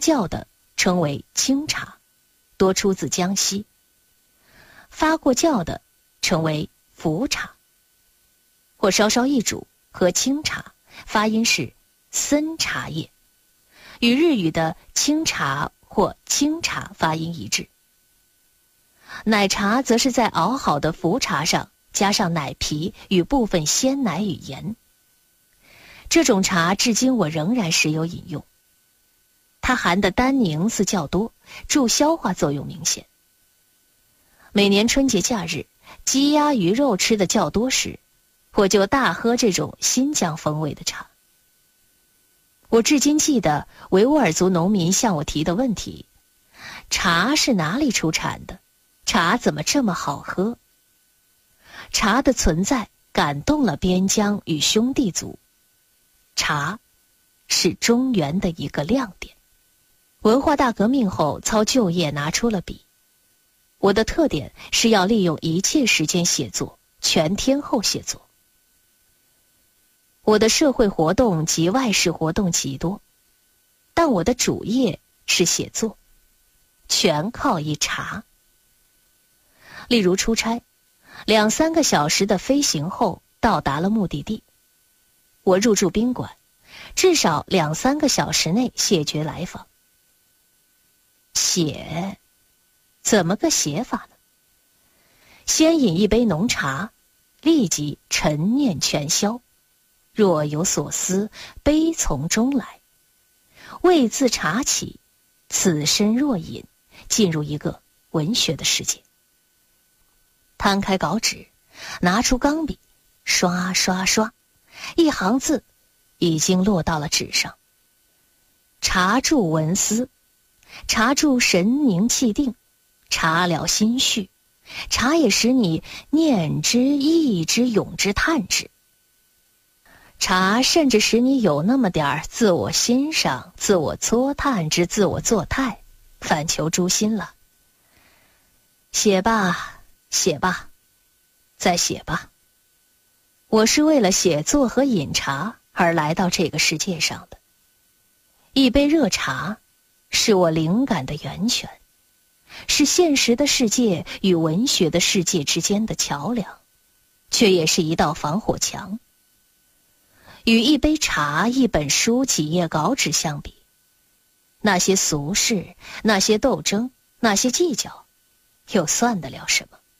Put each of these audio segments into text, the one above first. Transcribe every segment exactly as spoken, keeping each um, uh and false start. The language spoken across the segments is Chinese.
酵的称为清茶，多出自江西；发过酵的称为浮茶，或稍稍一煮和清茶，发音是森茶叶，与日语的清茶或清茶发音一致。奶茶则是在熬好的浮茶上加上奶皮与部分鲜奶与盐。这种茶至今我仍然时有饮用，它含的单宁丝较多，助消化作用明显。每年春节假日，鸡鸭鱼肉吃的较多时，我就大喝这种新疆风味的茶。我至今记得维吾尔族农民向我提的问题：茶是哪里出产的？茶怎么这么好喝？茶的存在感动了边疆与兄弟族。茶是中原的一个亮点。文化大革命后，操旧业拿出了笔。我的特点是要利用一切时间写作，全天候写作。我的社会活动及外事活动极多，但我的主业是写作，全靠一茶。例如出差，两三个小时的飞行后到达了目的地，我入住宾馆，至少两三个小时内谢绝来访。写，怎么个写法呢？先饮一杯浓茶，立即陈念全消，若有所思，悲从中来。未自茶起，此身若饮，进入一个文学的世界。摊开稿纸，拿出钢笔，刷刷刷，一行字已经落到了纸上。茶助文思，茶助神凝气定，茶了心绪，茶也使你念之、忆之、咏之、叹之。茶甚至使你有那么点儿自我欣赏、自我嗟叹之自我作态，反求诸心了。写吧，写吧，再写吧。我是为了写作和饮茶而来到这个世界上的。一杯热茶是我灵感的源泉，是现实的世界与文学的世界之间的桥梁，却也是一道防火墙。与一杯茶、一本书、几页稿纸相比，那些俗事、那些斗争、那些计较，又算得了什么？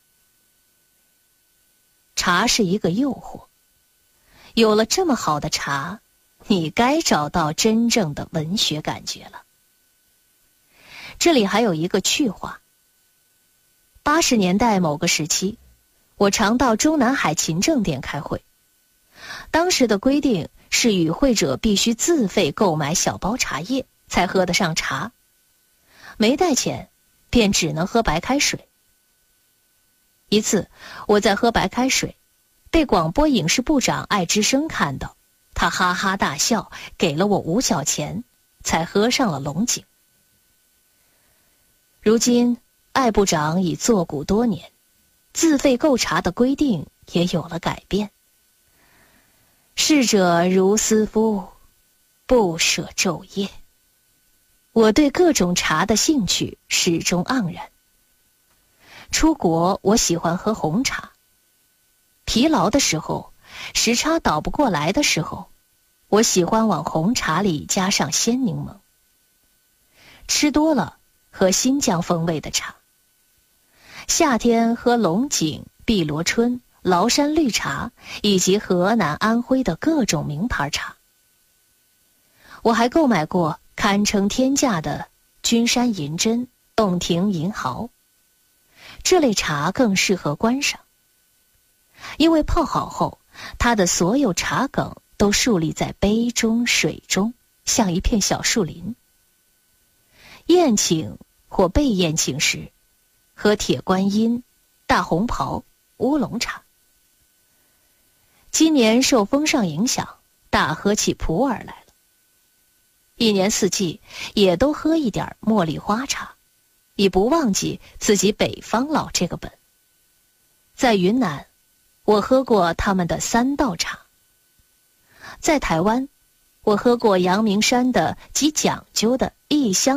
茶是一个诱惑，有了这么好的茶，你该找到真正的文学感觉了。这里还有一个趣话。八十年代某个时期，我常到中南海勤政店开会。当时的规定是与会者必须自费购买小包茶叶才喝得上茶，没带钱便只能喝白开水。一次我在喝白开水，被广播影视部长艾之声看到，他哈哈大笑，给了我五角钱，才喝上了龙井。如今艾部长已作古多年，自费购茶的规定也有了改变。逝者如斯夫，不舍昼夜。我对各种茶的兴趣始终盎然。出国我喜欢喝红茶，疲劳的时候，时差倒不过来的时候，我喜欢往红茶里加上鲜柠檬。吃多了喝新疆风味的茶，夏天喝龙井、碧螺春、崂山绿茶以及河南、安徽的各种名牌茶。我还购买过堪称天价的君山银针、洞庭银毫，这类茶更适合观赏，因为泡好后，它的所有茶梗都竖立在杯中、水中，像一片小树林。宴请或被宴请时，喝铁观音、大红袍、乌龙茶。今年受风尚影响，大喝起普洱来了。一年四季也都喝一点茉莉花茶，以不忘记自己北方佬这个本。在云南，我喝过他们的三道茶。在台湾，我喝过阳明山的极讲究的一香